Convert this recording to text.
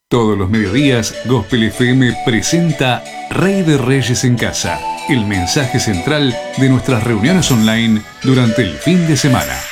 Todos los mediodías, Gospel FM presenta Rey de Reyes en Casa, el mensaje central de nuestras reuniones online durante el fin de semana.